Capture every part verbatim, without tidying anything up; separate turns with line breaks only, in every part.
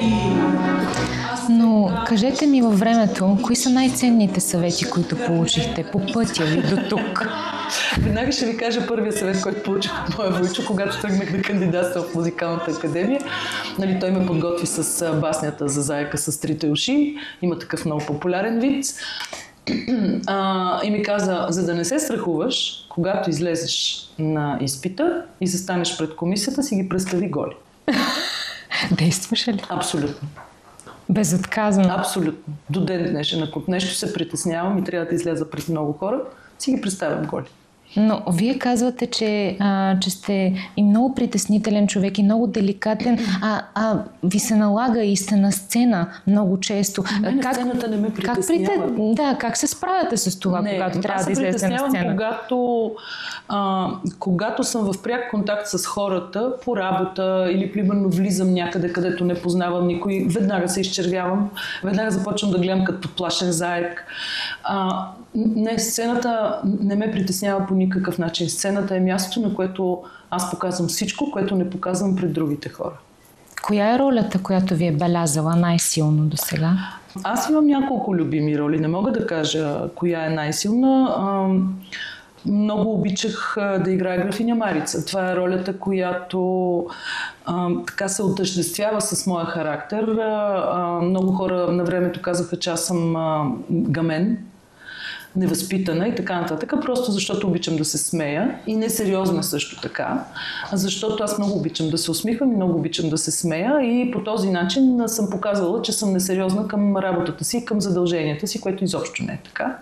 Но кажете ми във времето, кои са най-ценните съвети, които получихте по пътя ви до тук?
Веднага ще ви кажа първия съвет, който получих от моя Войчо, когато тръгнах да кандидатствам в музикалната академия. Нали, той ме подготви с баснята за Заека с трите уши. Има такъв много популярен виц. А, и ми каза, за да не се страхуваш, когато излезеш на изпита и застанеш пред комисията, си ги представи голи.
Действаше ли?
Абсолютно.
Безотказно.
Абсолютно. До ден днешен. Ако нещо се притеснявам и трябва да изляза пред много хора, си ги представям голи.
Но вие казвате, че, а, че сте и много притеснителен човек и много деликатен, а, а ви се налага и сте на сцена много често.
Не,
как,
сцената не ме притеснява.
Как, прите... да, как се справяте с това, не, когато трябва да излезете на сцена?
Когато, а, когато съм в пряк контакт с хората по работа или примерно влизам някъде, където не познавам никой, веднага се изчервявам, веднага започвам да гледам като плашен заек. А, не, сцената не ме притеснява по никакъв начин. Сцената е място, на което аз показвам всичко, което не показвам пред другите хора.
Коя е ролята, която ви е белязала най-силно до сега?
Аз имам няколко любими роли. Не мога да кажа коя е най-силна. Много обичах да играя графиня Марица. Това е ролята, която а, така се отъждествява с моя характер. А, много хора на времето казаха, че аз съм а, гамен, невъзпитана и така нататък, просто защото обичам да се смея и несериозна също така, защото аз много обичам да се усмихвам и много обичам да се смея и по този начин съм показвала, че съм несериозна към работата си и към задълженията си, което изобщо не е така.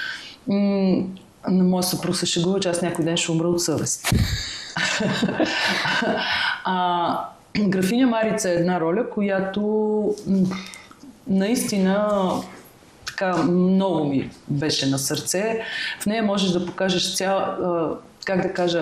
На моя съпруг се шегува, че аз някой ден ще умра от съвест. а, графиня Марица е една роля, която наистина така много ми беше на сърце. В нея можеш да покажеш цяла, как да кажа,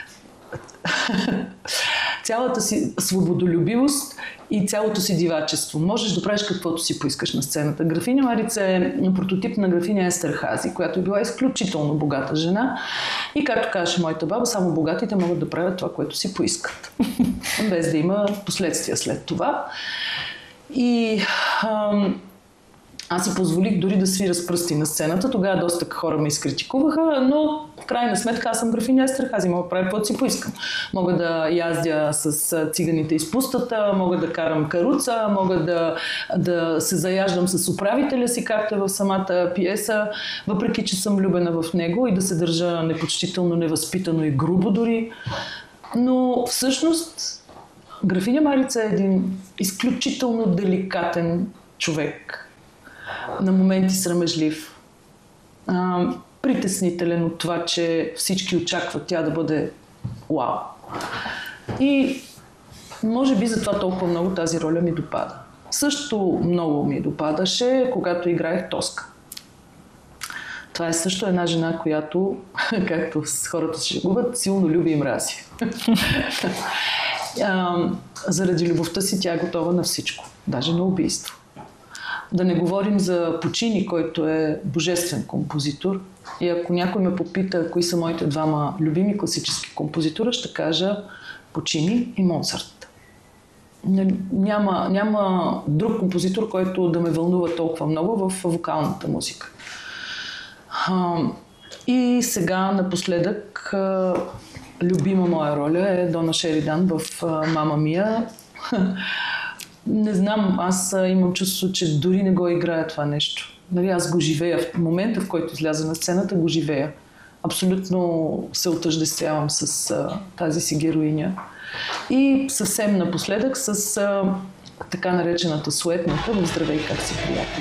цялата си свободолюбивост и цялото си дивачество. Можеш да правиш каквото си поискаш на сцената. Графиня Марица е прототип на графиня Естерхази, която е била изключително богата жена. И както казваше моята баба, само богатите могат да правят това, което си поискат. Без да има последствия след това. И ам, аз си позволих дори да свира с пръсти на сцената. Тогава доста хора ме изкритикуваха, но в крайна сметка аз съм графиня Естерхази. Мога да правя каквото си поискам. Мога да яздя с циганите из пустата, мога да карам каруца, мога да, да се заяждам с управителя си, както е в самата пиеса, въпреки че съм влюбена в него и да се държа непочтително, невъзпитано и грубо дори. Но всъщност графиня Марица е един изключително деликатен човек. На моменти срамежлив, а, притеснителен от това, че всички очакват тя да бъде вау. И може би затова толкова много тази роля ми допада. Също много ми допадаше, когато играех Тоска. Това е също една жена, която, както с хората се шегуват, силно люби и мрази. а, заради любовта си тя е готова на всичко, даже на убийство. Да не говорим за Пучини, който е божествен композитор. И ако някой ме попита кои са моите двама любими класически композитора, ще кажа Пучини и Моцарт. Няма, няма друг композитор, който да ме вълнува толкова много в вокалната музика. И сега напоследък любима моя роля е Дона Шеридан в Мама Мия. Не знам, аз имам чувство, че дори не го играя това нещо. Нали, аз го живея. В момента, в който изляза на сцената, го живея. Абсолютно се отъждествявам с а, тази си героиня. И съвсем напоследък с а, така наречената суетната в Здравей, как си, приятел.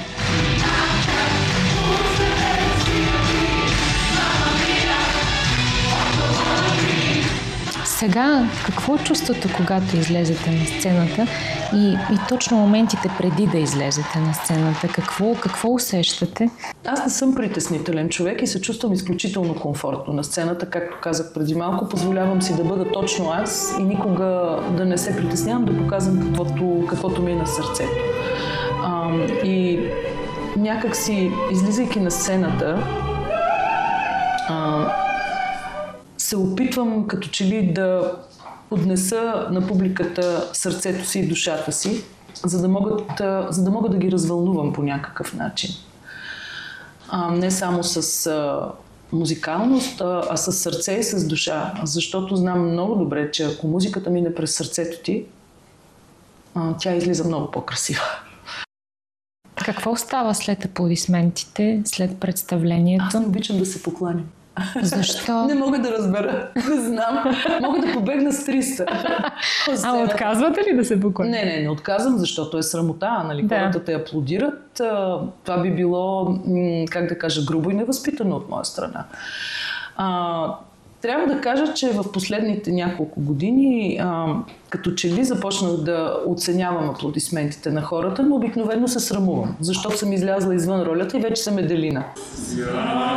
Сега, какво е чувството, когато излезете на сцената и, и точно моментите преди да излезете на сцената? Какво, какво усещате?
Аз не съм притеснителен човек и се чувствам изключително комфортно на сцената. Както казах преди малко, позволявам си да бъда точно аз и никога да не се притеснявам да показвам каквото, каквото ми е на сърцето. А, и някак си, излизайки на сцената, а, се опитвам като че ли да поднеса на публиката сърцето си и душата си за да, могат, а, за да мога да ги развълнувам по някакъв начин. А, не само с а, музикалност, а, а с сърце и с душа. Защото знам много добре, че ако музиката мине през сърцето ти, а, тя излиза много по-красива.
Какво става след аплодисментите, след представлението?
Аз не обичам да се покланям.
Защо?
Не мога да разбера. Не знам. Мога да побегна с триста.
А отказвате ли да се покланяте?
Не, не, не отказвам, защото е срамота. Нали?
Да.
Хората те аплодират. Това би било, как да кажа, грубо и невъзпитано от моя страна. А, трябва да кажа, че в последните няколко години а, като че ли започнах да оценявам аплодисментите на хората, но обикновено се срамувам, защото съм излязла извън ролята и вече съм Еделина.